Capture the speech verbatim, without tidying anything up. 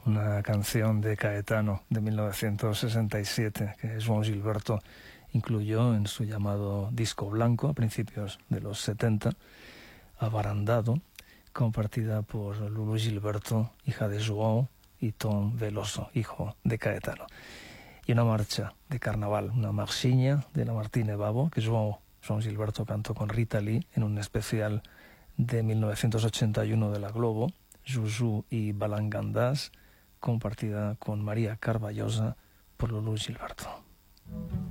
una canción de Caetano de mil novecientos sesenta y siete que João Gilberto incluyó en su llamado disco blanco a principios de los setenta, Abarandado, compartida por Lulu Gilberto, hija de João, y Tom Veloso, hijo de Caetano. Y una marcha de carnaval, una marchiña de la Martine Babo, que João, João Gilberto cantó con Rita Lee en un especial de mil novecientos ochenta y uno de la Globo, Juju y Balangandás, compartida con María Carballosa por Lulu Gilberto.